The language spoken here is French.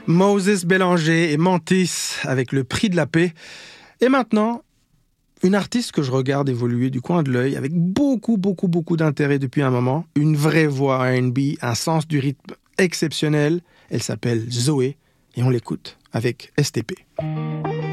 Moses Bélanger et Mantis avec le prix de la paix. Et maintenant, une artiste que je regarde évoluer du coin de l'œil avec beaucoup d'intérêt depuis un moment. Une vraie voix R&B, un sens du rythme exceptionnel. Elle s'appelle Zoé et on l'écoute avec STP.